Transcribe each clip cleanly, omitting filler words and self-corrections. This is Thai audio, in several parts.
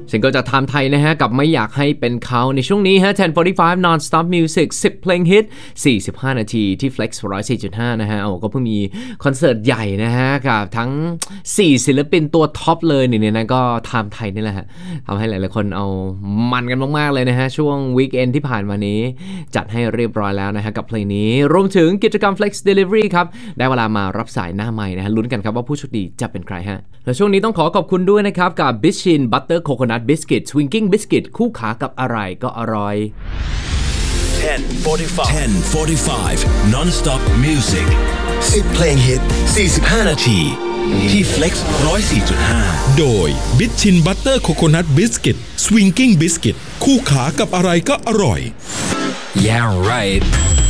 ซิงเกิลจากไทม์ไทยนะฮะกับไม่อยากให้เป็นเขาในช่วงนี้ฮะ 10:45 non-stop music 10 เพลงฮิต45 นาทีที่ Flex 104.5 นะฮะก็เพิ่งมีคอนเสิร์ตใหญ่นะฮะกับทั้ง4ศิลปินตัวท็อปเลยเนี่ยนะก็ไทม์ไทยนี่แหละฮะทำให้หลายๆคนเอามันกันมากๆเลยนะฮะช่วงวีคเอนด์ที่ผ่านมานี้จัดให้เรียบร้อยแล้วนะฮะกับเพลงนี้รวมถึงกิจกรรม Flex Delivery ครับได้เวลามารับสายหน้าไมค์นะฮะลุ้นกันครับว่าผู้โชคดีจะเป็นใครฮะและช่วงนี้ต้องขอขอบคุณด้วยนะครับกับ Bishin Butter Coconut Biscuit Swinging Biscuit คู่ขากับอะไรก็อร่อย 10:45 non-stop music 10 เพลงฮิต45 นาทีที่ Flex 104.5 โดย Bishin Butter Coconut Biscuit Swinging Biscuit คู่ขากับอะไรก็อร่อย Yeah right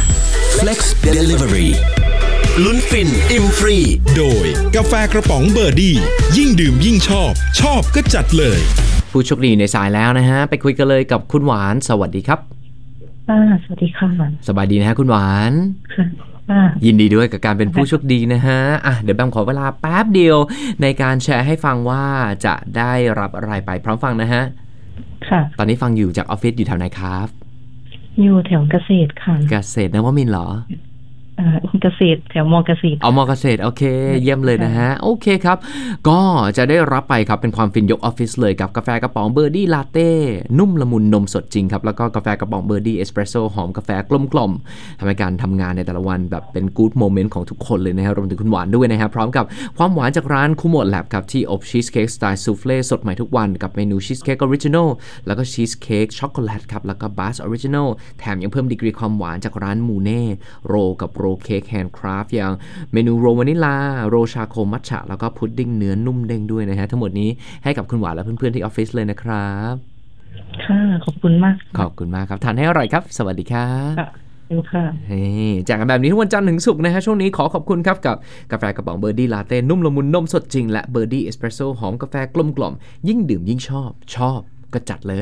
Flex Delivery ลุ้นฟินอิ่มฟรีโดยกาแฟกระป๋องเบอร์ดี้ยิ่งดื่มยิ่งชอบชอบก็จัดเลยผู้โชคดีในสายแล้วนะฮะไปคุยกันเลยกับคุณหวานสวัสดีครับสวัสดีค่ะสบายดีนะฮะคุณหวานค่ะยินดีด้วยกับการเป็นผู้โชคดีนะฮะเดี๋ยวแบมขอเวลาแป๊บเดียวในการแชร์ให้ฟังว่าจะได้รับอะไรไปพร้อมฟังนะฮะค่ะตอนนี้ฟังอยู่จากออฟฟิศอยู่แถวไหนครับอยู่แถวเกษตรค่ะเกษตรนวมินทร์เหรอเกษตรแถวมอเกษตรมอเกษตรโอเคเยี่ยมเลยนะฮะโอเคครับก็จะได้รับไปครับเป็นความฟินยกออฟฟิศเลยกับกาแฟกระป๋องเบอร์ดี้ลาเต้นุ่มละมุนนมสดจริงครับแล้วก็กาแฟกระป๋องเบอร์ดี้เอสเปรสโซ่หอมกาแฟกลมๆทำให้การทำงานในแต่ละวันแบบเป็นกู๊ดโมเมนต์ของทุกคนเลยนะครับรวมถึงคุณหวานด้วยนะครับพร้อมกับความหวานจากร้านคูโมะแลบครับที่อบชีสเค้กสไตล์ซูเฟ่สดใหม่ทุกวันกับเมนูชีสเค้กออริจินอลแล้วก็ชีสเค้กช็อกโกแลตครับแล้วก็บัสออริจินอลแถมยังเพิ่มดีกรีความหวานจากร้านมูเน่โรกับโรเค้กแฮนด์อย่างเมนูโรวานิลาโรชาโคมัทฉะแล้วก็พุดดิ้งเนื้อนุ่มเด้งด้วยนะฮะทั้งหมดนี้ให้กับคุณหวานและเพื่อนๆที่ออฟฟิศเลยนะครับค่ะขอบคุณมากขอบคุณมากครับทานให้อร่อยครับสวัสดีครับค่ะแจกกันแบบนี้ทุกวันจันทร์ถึงศุกร์นะฮะช่วงนี้ขอบคุณครับกับกาแฟกระป๋องเบอร์ดี้ลาเต้นุ่มละมุนนมสดจริงและเบอร์ดี้เอสเปรสโซ่หอมกาแฟกลมกล่อมยิ่งดื่มยิ่งชอบก็จัดเลย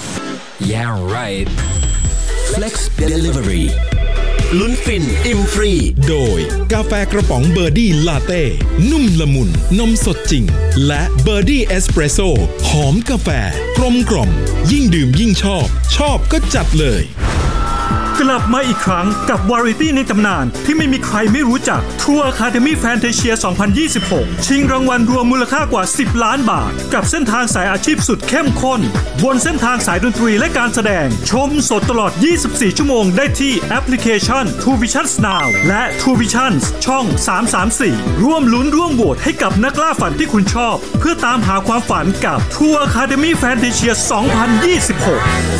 Yeah right Flex Deliveryลุ้นฟินอิ่มฟรีโดยกาแฟกระป๋องเบอร์ดี้ลาเต้นุ่มละมุนนมสดจริงและเบอร์ดี้เอสเปรสโซ่หอมกาแฟกลมกล่อมยิ่งดื่มยิ่งชอบก็จัดเลยกลับมาอีกครั้งกับวาไรตี้ในตำนานที่ไม่มีใครไม่รู้จัก True Academy Fantasia 2026 ชิงรางวัลรวมมูลค่ากว่า10 ล้านบาทกับเส้นทางสายอาชีพสุดเข้มข้นบนเส้นทางสายดนตรีและการแสดงชมสดตลอด24 ชั่วโมงได้ที่แอปพลิเคชัน True Vision Now และ True Vision ช่อง 334 ร่วมลุ้นร่วมโหวตให้กับนักล่าฝันที่คุณชอบเพื่อตามหาความฝันกับ True Academy Fantasia 2026